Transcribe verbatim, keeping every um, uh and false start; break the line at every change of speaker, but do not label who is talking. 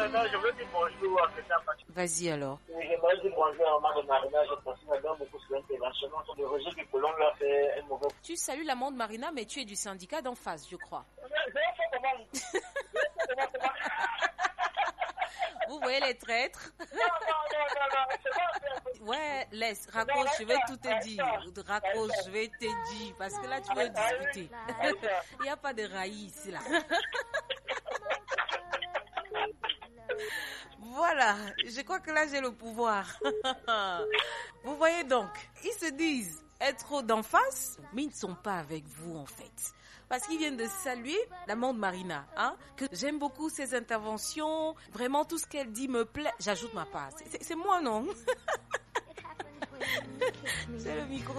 non, je veux dire bonjour à quelqu'un.
Vas-y alors.
Oui, j'aimerais dire bonjour à Amande Marina. Je pense qu'il donne beaucoup sur l'international. Le Roger Picolon lui a fait un mauvais.
Tu salues l'amende Marina, mais tu es du syndicat d'en face, je crois. Vous voyez les traîtres?
Non, non, non, non, non, c'est pas.
Ouais, laisse, raccroche, je vais tout te dire. Raccroche, je vais te dire. Parce que là, tu veux discuter. Il n'y a pas de raïs ici, là. Voilà, je crois que là, j'ai le pouvoir. Vous voyez donc, ils se disent être trop d'en face, mais ils ne sont pas avec vous, en fait. Parce qu'ils viennent de saluer l'amende Marina, hein, que j'aime beaucoup ses interventions, vraiment tout ce qu'elle dit me plaît. J'ajoute ma part, c'est, c'est moi non. C'est le micro.